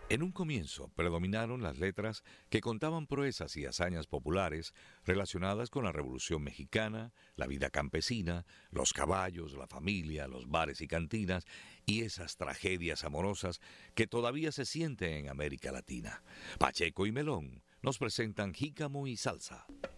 En un comienzo predominaron las letras que contaban proezas y hazañas populares relacionadas con la Revolución Mexicana, la vida campesina, los caballos, la familia, los bares y cantinas y esas tragedias amorosas que todavía se sienten en América Latina. Pacheco y Melón nos presentan Jícamo y Salsa.